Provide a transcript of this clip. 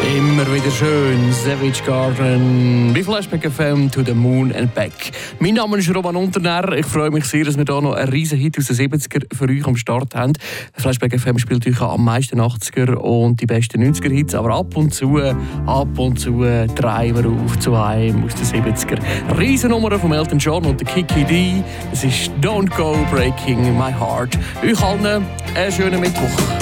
Immer wieder schön, Savage Garden, bei Flashback FM to the Moon and Back. Mein Name ist Roman Unternährer. Ich freue mich sehr, dass wir hier noch einen riesen Hit aus den 70er für euch am Start haben. Flashback FM spielt euch am meisten 80er und die besten 90er Hits, aber ab und zu drehen wir auf zu einem aus den 70er. Riesennummer von Elton John und der Kiki D. Es ist Don't Go Breaking My Heart. Euch allen einen schönen Mittwoch.